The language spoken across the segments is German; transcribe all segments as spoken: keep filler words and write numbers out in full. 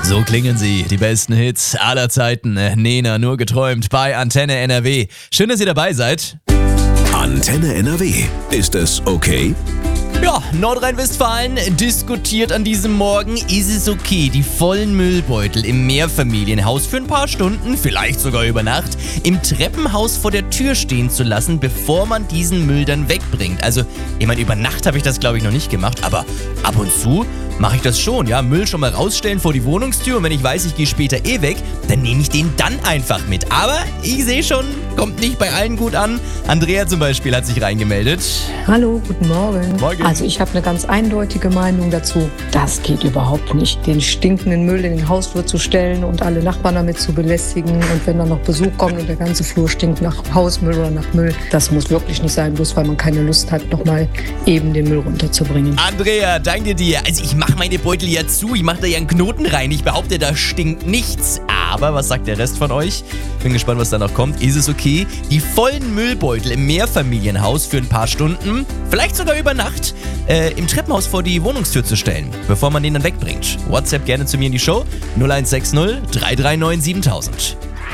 So klingen sie, die besten Hits aller Zeiten. Nena, nur geträumt bei Antenne N R W. Schön, dass ihr dabei seid. Antenne N R W. Ist es okay? Ja, Nordrhein-Westfalen diskutiert an diesem Morgen, ist es okay, die vollen Müllbeutel im Mehrfamilienhaus für ein paar Stunden, vielleicht sogar über Nacht, im Treppenhaus vor der Tür stehen zu lassen, bevor man diesen Müll dann wegbringt. Also, ich meine, über Nacht habe ich das, glaube ich, noch nicht gemacht, aber ab und zu mache ich das schon, ja. Müll schon mal rausstellen vor die Wohnungstür und wenn ich weiß, ich gehe später eh weg, dann nehme ich den dann einfach mit. Aber ich sehe schon, kommt nicht bei allen gut an. Andrea zum Beispiel hat sich reingemeldet. Hallo, guten Morgen. Morgen. Also ich habe eine ganz eindeutige Meinung dazu. Das geht überhaupt nicht, den stinkenden Müll in den Hausflur zu stellen und alle Nachbarn damit zu belästigen. Und wenn dann noch Besuch kommt und der ganze Flur stinkt nach Hausmüll oder nach Müll, das muss wirklich nicht sein, bloß weil man keine Lust hat, nochmal eben den Müll runterzubringen. Andrea, danke dir. Also ich mache meine Beutel ja zu, ich mache da ja einen Knoten rein. Ich behaupte, da stinkt nichts. Aber was sagt der Rest von euch? Bin gespannt, was da noch kommt. Ist es okay, die vollen Müllbeutel im Mehrfamilienhaus für ein paar Stunden, vielleicht sogar über Nacht, äh, im Treppenhaus vor die Wohnungstür zu stellen, bevor man den dann wegbringt? WhatsApp gerne zu mir in die Show null eins sechs null drei drei neun siebentausend.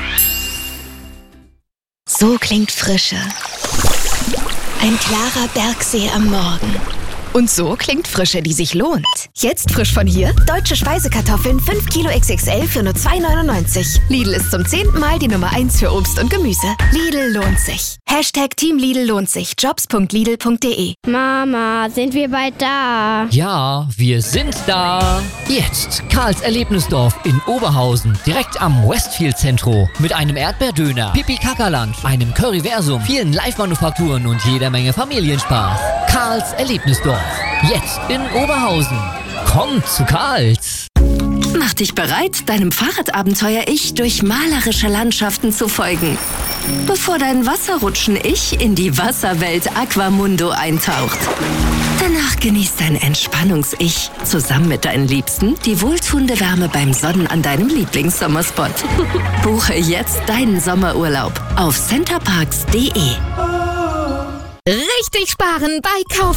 So klingt Frische. Ein klarer Bergsee am Morgen. Und so klingt Frische, die sich lohnt. Jetzt frisch von hier: deutsche Speisekartoffeln fünf Kilo X X L für nur zwei neunundneunzig. Lidl ist zum zehnten Mal die Nummer eins für Obst und Gemüse. Lidl lohnt sich. Hashtag Team Lidl lohnt sich. Jobs punkt lidl punkt de. Mama, sind wir bald da? Ja, wir sind da. Jetzt Karls Erlebnisdorf in Oberhausen, direkt am Westfield Zentro. Mit einem Erdbeerdöner, Pipi-Kaka-Lunch, einem Curryversum, vielen Live-Manufakturen und jeder Menge Familienspaß. Karls Erlebnisdorf. Jetzt in Oberhausen. Komm zu Karls. Mach dich bereit, deinem Fahrradabenteuer-Ich durch malerische Landschaften zu folgen. Bevor dein Wasserrutschen-Ich in die Wasserwelt Aquamundo eintaucht. Danach genießt dein Entspannungs-Ich zusammen mit deinen Liebsten die wohltuende Wärme beim Sonnen an deinem Lieblingssommerspot. Buche jetzt deinen Sommerurlaub auf centerparks punkt de. Richtig sparen bei Kauf